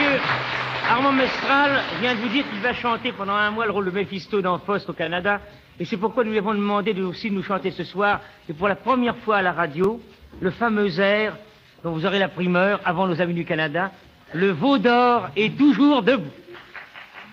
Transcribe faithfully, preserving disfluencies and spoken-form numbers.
monsieur Armand Mestral vient de vous dire qu'il va chanter pendant un mois le rôle de Méphisto dans Faust au Canada. Et c'est pourquoi nous lui avons demandé de aussi nous chanter ce soir, et pour la première fois à la radio, le fameux air dont vous aurez la primeur avant nos amis du Canada, le veau d'or est toujours debout.